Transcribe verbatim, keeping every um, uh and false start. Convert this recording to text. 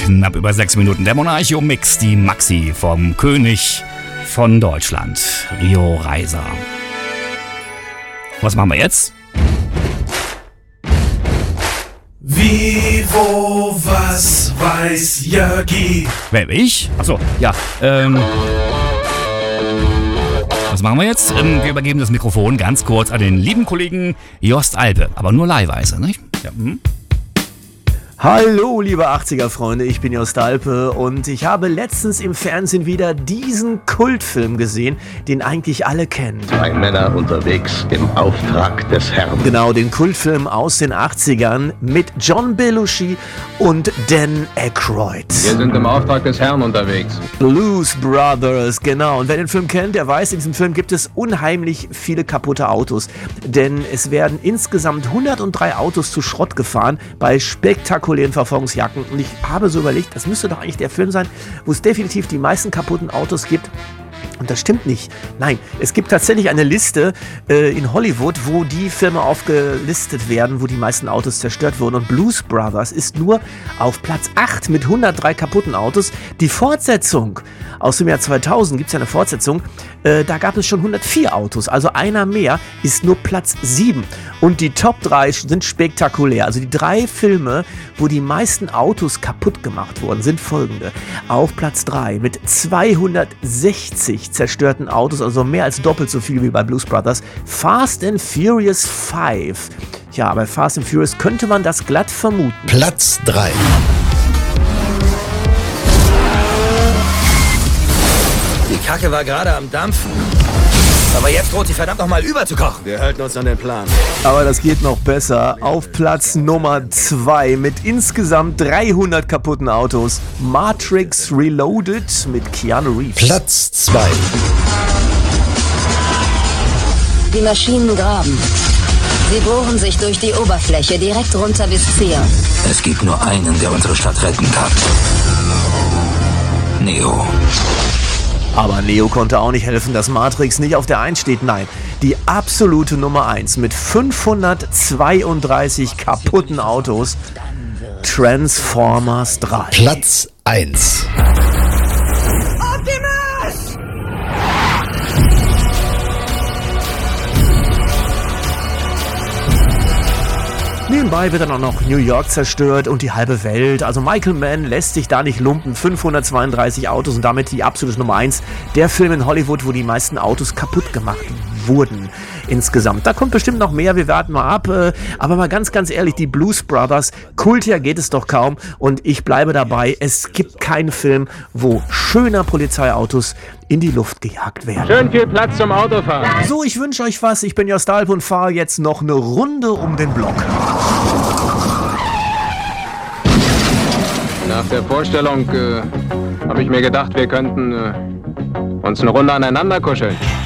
knapp über sechs Minuten. Der Monarchium Mix, die Maxi vom König von Deutschland, Rio Reiser. Was machen wir jetzt? Wie, wo, was weiß Jörgi? Wer, ich? Achso, ja. Ähm, was machen wir jetzt? Ähm, wir übergeben das Mikrofon ganz kurz an den lieben Kollegen Jost Alpe. Aber nur leihweise, nicht? Ja, hm. Hallo liebe achtziger-Freunde, ich bin Jost Alpe und ich habe letztens im Fernsehen wieder diesen Kultfilm gesehen, den eigentlich alle kennen. Zwei Männer unterwegs im Auftrag des Herrn. Genau, den Kultfilm aus den achtzigern mit John Belushi und Dan Aykroyd. Wir sind im Auftrag des Herrn unterwegs. Blues Brothers, genau. Und wer den Film kennt, der weiß, in diesem Film gibt es unheimlich viele kaputte Autos. Denn es werden insgesamt hundertdrei Autos zu Schrott gefahren bei spektakulären Verfolgungsjagden. Und ich habe so überlegt, das müsste doch eigentlich der Film sein, wo es definitiv die meisten kaputten Autos gibt. Und das stimmt nicht. Nein, es gibt tatsächlich eine Liste äh, in Hollywood, wo die Filme aufgelistet werden, wo die meisten Autos zerstört wurden. Und Blues Brothers ist nur auf Platz acht mit hundertdrei kaputten Autos. Die Fortsetzung aus dem Jahr zweitausend, gibt es ja eine Fortsetzung, äh, da gab es schon hundertvier Autos. Also einer mehr, ist nur Platz sieben. Und die Top drei sind spektakulär. Also die drei Filme, wo die meisten Autos kaputt gemacht wurden, sind folgende. Auf Platz drei mit zweihundertsechzig zerstörten Autos, also mehr als doppelt so viel wie bei Blues Brothers. Fast and Furious fünf. Ja, bei Fast and Furious könnte man das glatt vermuten. Platz drei. Die Kacke war gerade am Dampfen. Aber jetzt droht sie verdammt nochmal überzukochen. Wir halten uns an den Plan. Aber das geht noch besser. Auf Platz Nummer zwei mit insgesamt dreihundert kaputten Autos. Matrix Reloaded mit Keanu Reeves. Platz zwei. Die Maschinen graben. Sie bohren sich durch die Oberfläche direkt runter bis Zion. Es gibt nur einen, der unsere Stadt retten kann. Neo. Aber Neo konnte auch nicht helfen, dass Matrix nicht auf der eins steht. Nein, die absolute Nummer eins mit fünfhundertzweiunddreißig kaputten Autos. Transformers drei. Platz eins. Optimus! Nebenbei wird dann auch noch New York zerstört und die halbe Welt. Also Michael Mann lässt sich da nicht lumpen. fünfhundertzweiunddreißig Autos und damit die absolute Nummer eins. Der Film in Hollywood, wo die meisten Autos kaputt gemacht wurden insgesamt. Da kommt bestimmt noch mehr, wir warten mal ab. Aber mal ganz, ganz ehrlich, die Blues Brothers, kultiger geht es doch kaum. Und ich bleibe dabei, es gibt keinen Film, wo schöner Polizeiautos in die Luft gejagt werden. Schön viel Platz zum Autofahren. So, ich wünsche euch was. Ich bin Jost Alpe und fahre jetzt noch eine Runde um den Block. Nach der Vorstellung äh, habe ich mir gedacht, wir könnten äh, uns eine Runde aneinander kuscheln.